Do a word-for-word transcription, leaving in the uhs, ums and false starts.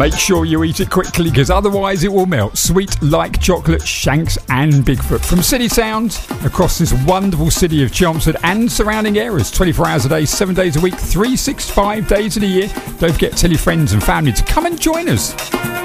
Make sure you eat it quickly, because otherwise it will melt. Sweet like chocolate, Shanks and Bigfoot. From City Sounds across this wonderful city of Chelmsford and surrounding areas, twenty-four hours a day, seven days a week, three hundred sixty-five days of the year. Don't forget, tell your friends and family to come and join us.